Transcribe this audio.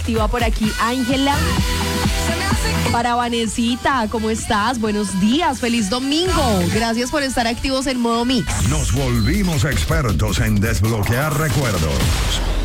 Activa por aquí Ángela. Para Vanesita, ¿cómo estás? Buenos días, feliz domingo. Gracias por estar activos en Modo Mix. Nos volvimos expertos en desbloquear recuerdos.